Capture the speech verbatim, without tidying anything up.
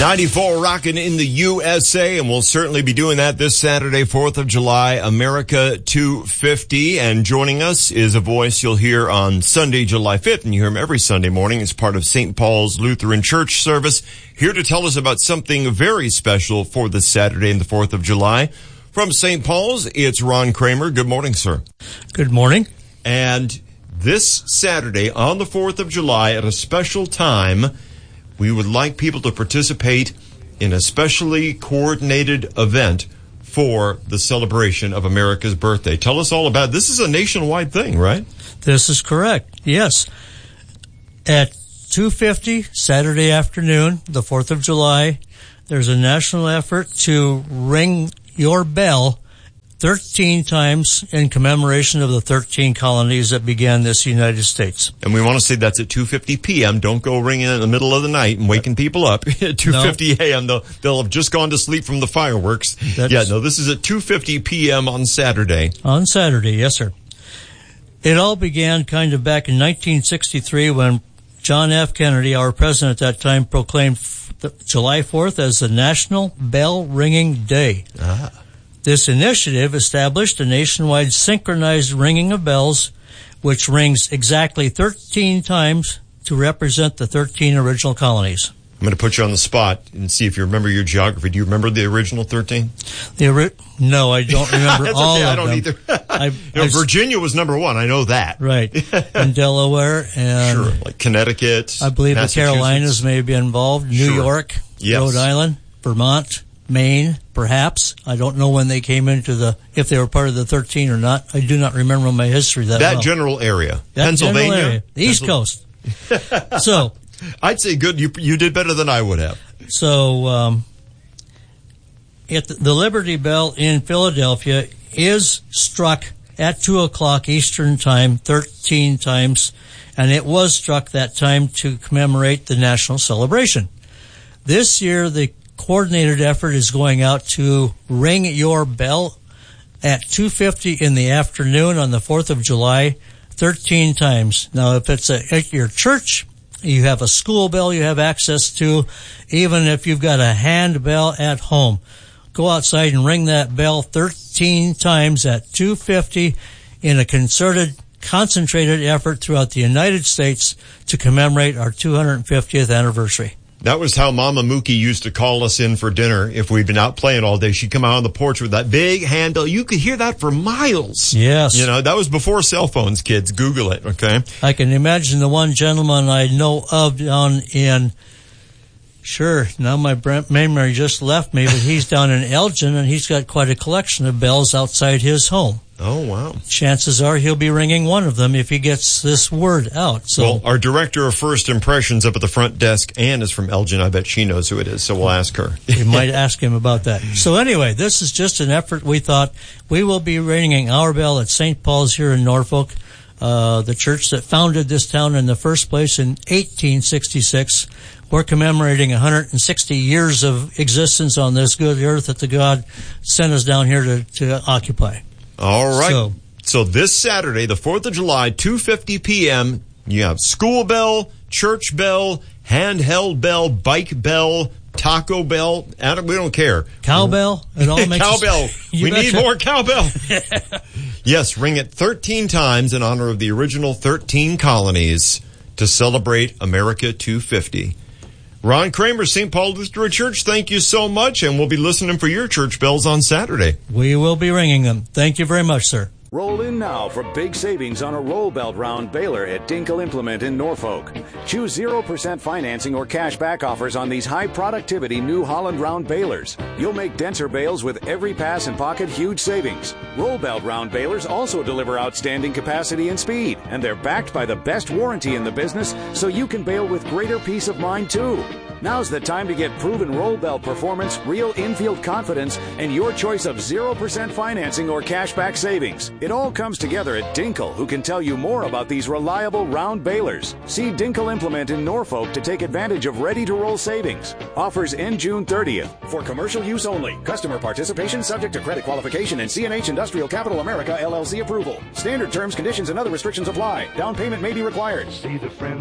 ninety-four rocking in the U S A, and we'll certainly be doing that this Saturday, fourth of July, America two fifty. And joining us is a voice you'll hear on Sunday, July fifth, and you hear him every Sunday morning as part of Saint Paul's Lutheran Church service, here to tell us about something very special for this Saturday and the fourth of July. From Saint Paul's, it's Ron Kramer. Good morning, sir. Good morning. And this Saturday, on the fourth of July, at a special time, we would like people to participate in a specially coordinated event for the celebration of America's birthday. Tell us all about it. This is a nationwide thing, right? This is correct, yes. At two fifty, Saturday afternoon, the fourth of July, there's a national effort to ring your bell thirteen times in commemoration of the thirteen colonies that began this United States. And we want to say that's at two fifty p.m. Don't go ringing in the middle of the night and waking people up. At two fifty a.m. They'll, they'll have just gone to sleep from the fireworks. That's, yeah, no, this is at two fifty p.m. on Saturday. On Saturday, yes, sir. It all began kind of back in nineteen sixty-three when John F. Kennedy, our president at that time, proclaimed July fourth as the National Bell Ringing Day. Ah. This initiative established a nationwide synchronized ringing of bells, which rings exactly thirteen times to represent the thirteen original colonies. I'm going to put you on the spot and see if you remember your geography. Do you remember the original thirteen? The ori- No, I don't remember all okay, of I don't them. either. I, you know, Virginia was number one. I know that. Right. And Delaware. And sure, like Connecticut, I believe the Carolinas may be involved. New sure. York, yes. Rhode Island, Vermont, Maine, perhaps. I don't know when they came into the, if they were part of the thirteen or not. I do not remember my history that That well. general area. That Pennsylvania. General area. The East Coast. So. I'd say good. You you did better than I would have. So, um, at the, the Liberty Bell in Philadelphia is struck at two o'clock Eastern Time thirteen times, and it was struck that time to commemorate the national celebration. This year, the coordinated effort is going out to ring your bell at two fifty in the afternoon on the fourth of July, thirteen times. Now, if it's a, at your church, you have a school bell you have access to, even if you've got a hand bell at home. Go outside and ring that bell thirteen times at two fifty in a concerted, concentrated effort throughout the United States to commemorate our two hundred fiftieth anniversary. That was how Mama Mookie used to call us in for dinner. If we'd been out playing all day, she'd come out on the porch with that big handbell. You could hear that for miles. Yes. You know, that was before cell phones, kids. Google it, okay? I can imagine the one gentleman I know of down in, sure, now my memory just left me, but he's down in Elgin, and he's got quite a collection of bells outside his home. Oh, wow. Chances are he'll be ringing one of them if he gets this word out. So, well, our director of First Impressions up at the front desk, Ann, is from Elgin. I bet she knows who it is, so we'll ask her. We might ask him about that. So anyway, this is just an effort. We thought we will be ringing our bell at Saint Paul's here in Norfolk, uh, the church that founded this town in the first place in eighteen sixty-six. We're commemorating one hundred sixty years of existence on this good earth that the God sent us down here to, to occupy. All right. So, so this Saturday, the fourth of July, two fifty p.m., you have school bell, church bell, handheld bell, bike bell, taco bell. We don't care. Cowbell. It all makes Cowbell. We betcha. need more cowbell. Yes, ring it thirteen times in honor of the original thirteen colonies to celebrate America two fifty. Ron Kramer, Saint Paul Lutheran Church, thank you so much, and we'll be listening for your church bells on Saturday. We will be ringing them. Thank you very much, sir. Roll in now for big savings on a roll belt round baler at Dinkle Implement in Norfolk. Choose zero percent financing or cash back offers on these high productivity New Holland round balers. You'll make denser bales with every pass and pocket huge savings. Roll belt round balers also deliver outstanding capacity and speed, and they're backed by the best warranty in the business, so you can bale with greater peace of mind too. Now's the time to get proven roll belt performance, real infield confidence, and your choice of zero percent financing or cashback savings. It all comes together at Dinkle, who can tell you more about these reliable round balers. See Dinkle Implement in Norfolk to take advantage of ready-to-roll savings. Offers end June thirtieth. For commercial use only. Customer participation subject to credit qualification and C and H Industrial Capital America L L C approval. Standard terms, conditions, and other restrictions apply. Down payment may be required. See the friend